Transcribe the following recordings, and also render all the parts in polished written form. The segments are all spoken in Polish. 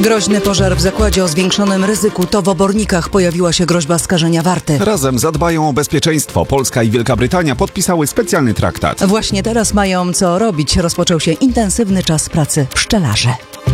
Groźny pożar w zakładzie o zwiększonym ryzyku. To w Obornikach pojawiła się groźba skażenia warty. Razem zadbają o bezpieczeństwo. Polska i Wielka Brytania podpisały specjalny traktat. Właśnie teraz mają co robić. Rozpoczął się intensywny czas pracy pszczelarzy.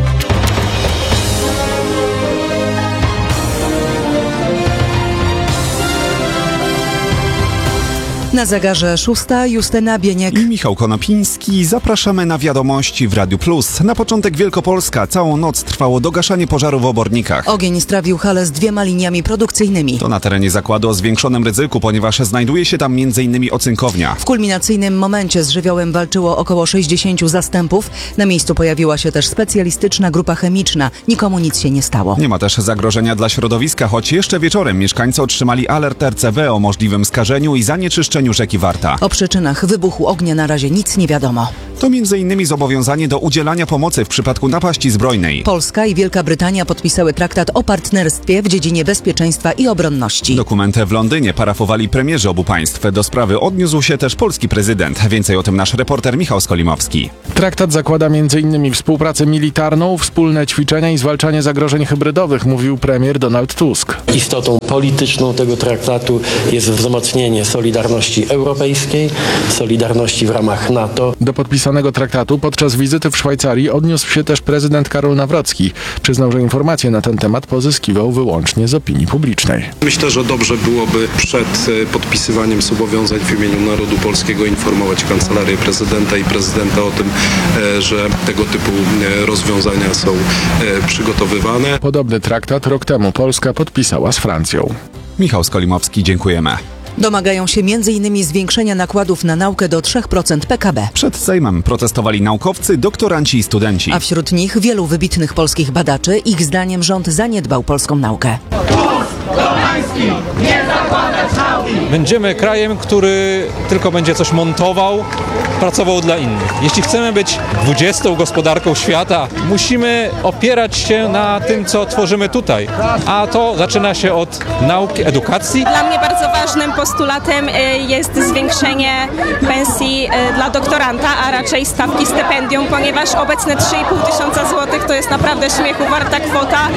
Na zegarze 6, Justyna Bieniek I Michał Konopiński. Zapraszamy na wiadomości w Radiu Plus. Na początek Wielkopolska. Całą noc trwało dogaszanie pożaru w Obornikach. Ogień strawił halę z 2 liniami produkcyjnymi. To na terenie zakładu o zwiększonym ryzyku, ponieważ znajduje się tam m.in. ocynkownia. W kulminacyjnym momencie z żywiołem walczyło około 60 zastępów. Na miejscu pojawiła się też specjalistyczna grupa chemiczna. Nikomu nic się nie stało. Nie ma też zagrożenia dla środowiska, choć jeszcze wieczorem mieszkańcy otrzymali alert RCW o możliwym skażeniu i zanieczyszczeniu rzeki Warta. O przyczynach wybuchu ognia na razie nic nie wiadomo. To m.in. zobowiązanie do udzielania pomocy w przypadku napaści zbrojnej. Polska i Wielka Brytania podpisały traktat o partnerstwie w dziedzinie bezpieczeństwa i obronności. Dokument w Londynie parafowali premierzy obu państw. Do sprawy odniósł się też polski prezydent. Więcej o tym nasz reporter Michał Skolimowski. Traktat zakłada m.in. współpracę militarną, wspólne ćwiczenia i zwalczanie zagrożeń hybrydowych, mówił premier Donald Tusk. Istotą polityczną tego traktatu jest wzmocnienie solidarności europejskiej, solidarności w ramach NATO. Do podpisanego traktatu podczas wizyty w Szwajcarii odniósł się też prezydent Karol Nawrocki. Przyznał, że informacje na ten temat pozyskiwał wyłącznie z opinii publicznej. Myślę, że dobrze byłoby przed podpisywaniem zobowiązań w imieniu narodu polskiego informować Kancelarię Prezydenta i Prezydenta o tym, że tego typu rozwiązania są przygotowywane. Podobny traktat rok temu Polska podpisała z Francją. Michał Skolimowski, dziękujemy. Domagają się m.in. zwiększenia nakładów na naukę do 3% PKB. Przed Sejmem protestowali naukowcy, doktoranci i studenci. A wśród nich wielu wybitnych polskich badaczy. Ich zdaniem rząd zaniedbał polską naukę. Będziemy krajem, który tylko będzie coś montował, pracował dla innych. Jeśli chcemy być 20. gospodarką świata, musimy opierać się na tym, co tworzymy tutaj. A to zaczyna się od nauki, edukacji. Dla mnie bardzo ważnym postulatem jest zwiększenie pensji dla doktoranta, a raczej stawki stypendium, ponieważ obecne 3,5 tysiąca złotych to jest naprawdę śmiechu warta kwota.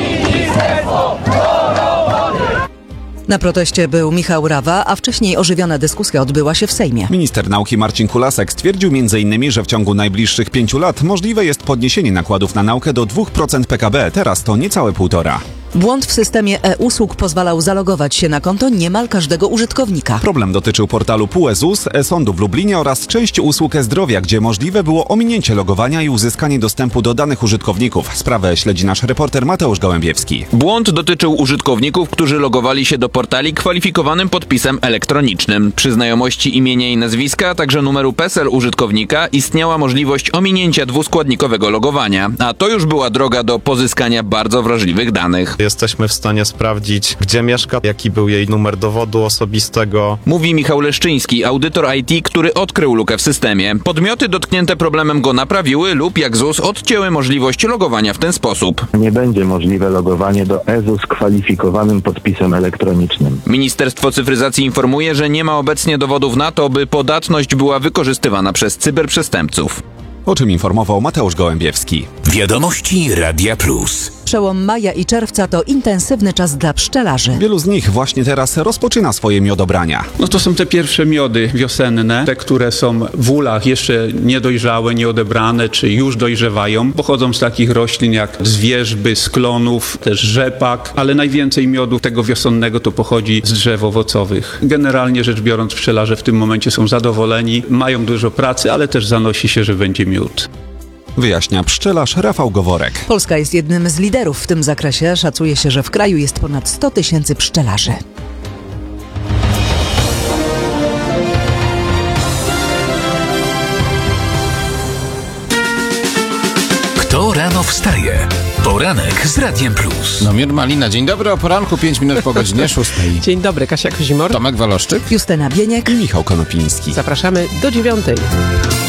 Na proteście był Michał Rawa, a wcześniej ożywiona dyskusja odbyła się w Sejmie. Minister nauki Marcin Kulasek stwierdził m.in., że w ciągu najbliższych 5 lat możliwe jest podniesienie nakładów na naukę do 2% PKB. Teraz to niecałe 1,5%. Błąd w systemie e-usług pozwalał zalogować się na konto niemal każdego użytkownika. Problem dotyczył portalu PUE-ZUS, e-sądu w Lublinie oraz części usług e-zdrowia, gdzie możliwe było ominięcie logowania i uzyskanie dostępu do danych użytkowników. Sprawę śledzi nasz reporter Mateusz Gołębiewski. Błąd dotyczył użytkowników, którzy logowali się do portali kwalifikowanym podpisem elektronicznym. Przy znajomości imienia i nazwiska, a także numeru PESEL użytkownika istniała możliwość ominięcia dwuskładnikowego logowania, a to już była droga do pozyskania bardzo wrażliwych danych. Jesteśmy w stanie sprawdzić, gdzie mieszka, jaki był jej numer dowodu osobistego. Mówi Michał Leszczyński, audytor IT, który odkrył lukę w systemie. Podmioty dotknięte problemem go naprawiły lub jak ZUS odcięły możliwość logowania w ten sposób. Nie będzie możliwe logowanie do EZUS kwalifikowanym podpisem elektronicznym. Ministerstwo Cyfryzacji informuje, że nie ma obecnie dowodów na to, by podatność była wykorzystywana przez cyberprzestępców. O czym informował Mateusz Gołębiewski. Wiadomości Radia Plus. Przełom maja i czerwca to intensywny czas dla pszczelarzy. Wielu z nich właśnie teraz rozpoczyna swoje miodobrania. No to są te pierwsze miody wiosenne, te, które są w ulach jeszcze niedojrzałe, nieodebrane, czy już dojrzewają. Pochodzą z takich roślin jak z wierzby, z klonów, też rzepak, ale najwięcej miodu tego wiosennego to pochodzi z drzew owocowych. Generalnie rzecz biorąc, pszczelarze w tym momencie są zadowoleni, mają dużo pracy, ale też zanosi się, że będzie miód. Wyjaśnia pszczelarz Rafał Goworek. Polska jest jednym z liderów w tym zakresie. Szacuje się, że w kraju jest ponad 100 tysięcy pszczelarzy. Kto rano wstaje? Poranek z Radiem Plus. Mir Malina, dzień dobry, o poranku 5 minut po godzinie 6. Dzień dobry, Kasia Kozimor, Tomek Waloszczyk, Justyna Bieniek i Michał Konopiński. Zapraszamy do 9.